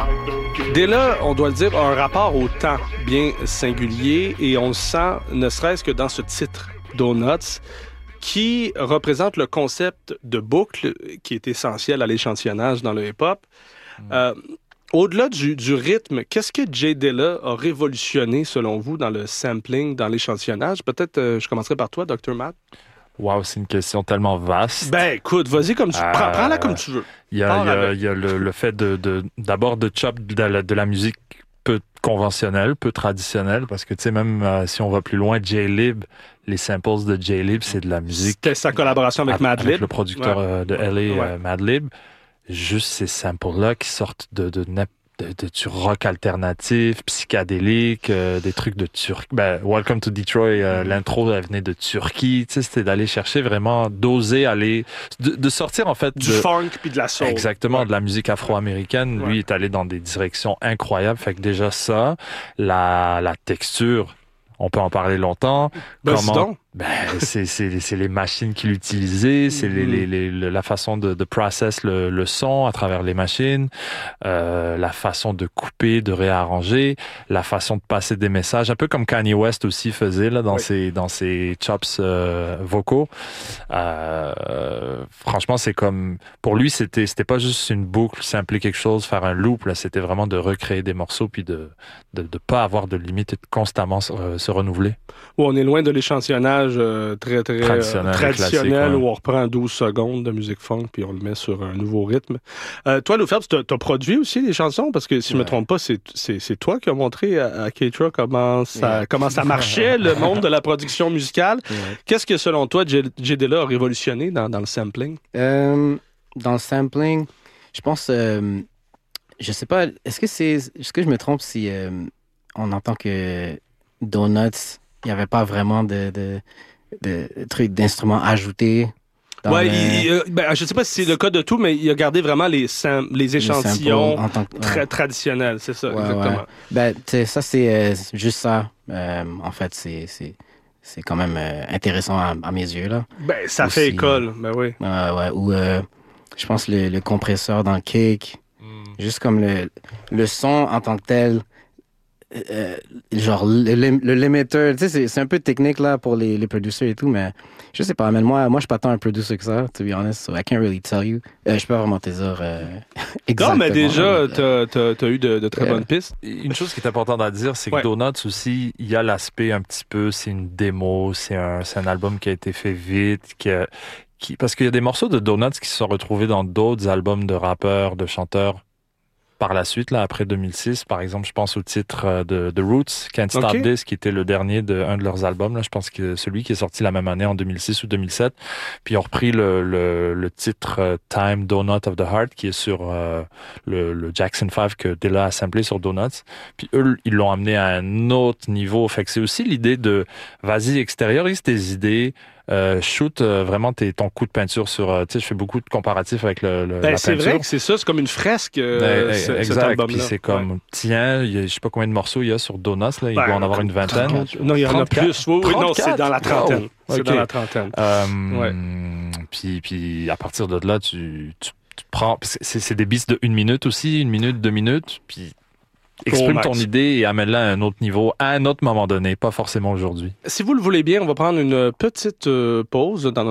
Dès là, on doit le dire, a un rapport au temps bien singulier et on le sent ne serait-ce que dans ce titre, Donuts, qui représente le concept de boucle qui est essentiel à l'échantillonnage dans le hip-hop. Au-delà du rythme, qu'est-ce que Jay Dilla a révolutionné, selon vous, dans le sampling, dans l'échantillonnage? Peut-être, je commencerai par toi, Dr. Matt. Wow, c'est une question tellement vaste. Ben, écoute, vas-y comme tu prends-la comme tu veux. Il y a le fait d'abord de chop de la musique peu conventionnelle, peu traditionnelle, parce que, tu sais, même si on va plus loin, J-Lib, les samples de J-Lib, c'est de la musique... C'était sa collaboration avec Madlib. Avec le producteur de LA, Madlib. Juste ces samples-là qui sortent du rock alternatif, psychédélique, des trucs de Turquie. Ben, Welcome to Detroit, l'intro, elle venait de Turquie. Tu sais, c'était d'aller chercher vraiment, d'oser aller, de sortir en fait du funk puis de la soul. Exactement, de la musique afro-américaine. Lui est allé dans des directions incroyables. Fait que déjà ça, la texture, on peut en parler longtemps. C'est les machines qu'il utilisait, c'est la façon de process le son à travers les machines, la façon de couper, de réarranger, la façon de passer des messages, un peu comme Kanye West aussi faisait là dans ses chops vocaux. Franchement, c'est comme pour lui, c'était pas juste une boucle, sampler quelque chose, faire un loop là, c'était vraiment de recréer des morceaux puis de pas avoir de limite et de constamment se renouveler. On est loin de l'échantillonnage très traditionnel où on reprend 12 secondes de musique funk puis on le met sur un nouveau rythme. Toi, Lou Phelps, t'as produit aussi des chansons parce que si je me trompe pas, c'est toi qui as montré à Keitra comment ça marchait, le monde de la production musicale. Qu'est-ce que, selon toi, Jay Dilla a révolutionné dans le sampling? Dans le sampling, je pense, je sais pas, est-ce que je me trompe si on entend que Donuts, il n'y avait pas vraiment de trucs d'instruments ajoutés. Je sais pas si c'est le cas de tout, mais il a gardé vraiment les échantillons très traditionnels, c'est ça, exactement. Ouais. Ben, ça, c'est juste ça. En fait, c'est quand même intéressant à mes yeux, là. Ben, ça aussi, fait école, ben oui. Ou je pense le compresseur dans le cake, juste comme le son en tant que tel. Genre le limiter, tu sais, c'est un peu technique là pour les producers et tout, mais je sais pas, mais moi je suis pas tant un producer que ça, to be honest, so I can't really tell you. Je peux vraiment te dire exactement. Non, mais déjà, t'as eu de très bonnes pistes. Une chose qui est importante à dire, c'est que Donuts aussi, il y a l'aspect un petit peu, c'est une démo, c'est un album qui a été fait vite, parce qu'il y a des morceaux de Donuts qui se sont retrouvés dans d'autres albums de rappeurs, de chanteurs, par la suite, là, après 2006, par exemple, je pense au titre de The Roots, Can't Stop This, qui était le dernier d'un de leurs albums. Là, je pense que celui qui est sorti la même année, en 2006 ou 2007. Puis ils ont repris le titre Time Donut of the Heart, qui est sur le Jackson 5 que Dilla a samplé sur Donuts. Puis eux, ils l'ont amené à un autre niveau. Fait que c'est aussi l'idée de, vas-y, extériorise tes idées, shoot vraiment ton coup de peinture sur... tu sais, je fais beaucoup de comparatifs avec la peinture. C'est vrai que c'est ça, c'est comme une fresque, cet album-là. Puis c'est comme, tiens, je sais pas combien de morceaux il y a sur Donuts, là, il doit en avoir une vingtaine. 34. Non, il y en a plus. Oui, non, c'est dans la trentaine. Wow. C'est dans la trentaine. Puis à partir de là, tu prends... C'est des beats de 1 minute aussi, 1 minute, 2 minutes, puis... Exprime ton idée et amène-la à un autre niveau, à un autre moment donné, pas forcément aujourd'hui. Si vous le voulez bien, on va prendre une petite pause dans notre